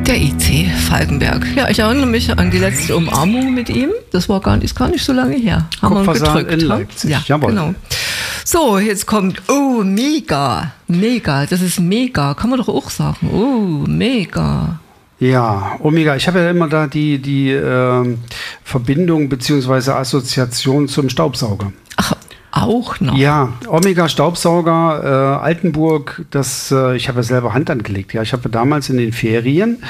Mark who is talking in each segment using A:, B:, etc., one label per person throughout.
A: Der IC Falkenberg. Ja, ich erinnere mich an die letzte Umarmung mit ihm. Das ist gar nicht so lange her. Haben wir gedrückt
B: in Leipzig.
A: Ja,
B: jawohl.
A: Genau. So, jetzt kommt, oh, mega. Mega, das ist mega. Kann man doch auch sagen. Oh, mega.
B: Ja, Omega. Ich habe ja immer da die Verbindung bzw. Assoziation zum Staubsauger.
A: Ach, auch noch?
B: Ja, Omega Staubsauger, Altenburg, ich habe ja selber Hand angelegt. Ja, ich habe damals in den Ferien,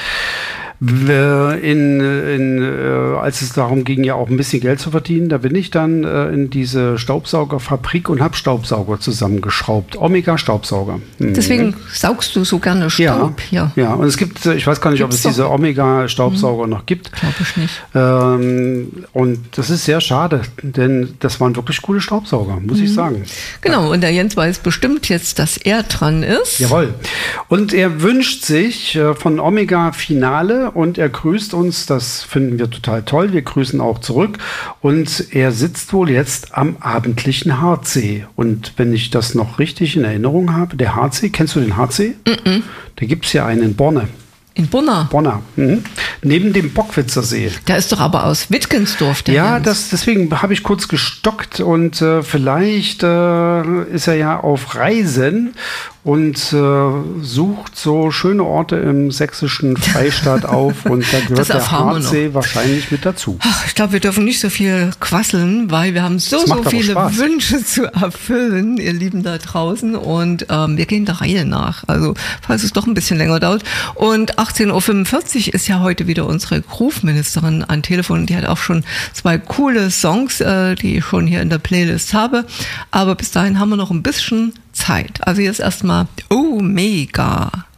B: als es darum ging, ja auch ein bisschen Geld zu verdienen, da bin ich dann in diese Staubsaugerfabrik und habe Staubsauger zusammengeschraubt. Omega Staubsauger.
A: Deswegen saugst du so gerne Staub hier.
B: Ja, und es gibt, ich weiß gar nicht, ob es diese Omega Staubsauger noch gibt.
A: Glaube ich nicht.
B: Und das ist sehr schade, denn das waren wirklich coole Staubsauger, muss ich sagen.
A: Genau, und der Jens weiß bestimmt jetzt, dass er dran ist.
B: Jawohl. Und er wünscht sich von Omega Finale und er grüßt uns, das finden wir total toll, wir grüßen auch zurück und er sitzt wohl jetzt am abendlichen Hardsee und wenn ich das noch richtig in Erinnerung habe, der Hardsee, kennst du den Hardsee? Da gibt es ja einen in Borne.
A: In Bonner?
B: Bonner, neben dem Bockwitzer See.
A: Der ist doch aber aus Wittgensdorf, der
B: Ja,
A: Jens.
B: deswegen habe ich kurz gestockt und vielleicht ist er ja auf Reisen und sucht so schöne Orte im sächsischen Freistaat auf und da gehört der Hardsee wahrscheinlich mit dazu.
A: Ach, ich glaube, wir dürfen nicht so viel quasseln, weil wir haben so viele Wünsche zu erfüllen, ihr Lieben da draußen und wir gehen der Reihe nach, also falls es doch ein bisschen länger dauert und 18.45 Uhr ist ja heute wieder unsere Groove-Ministerin an Telefon. Die hat auch schon 2 coole Songs, die ich schon hier in der Playlist habe. Aber bis dahin haben wir noch ein bisschen Zeit. Also jetzt erstmal Omega.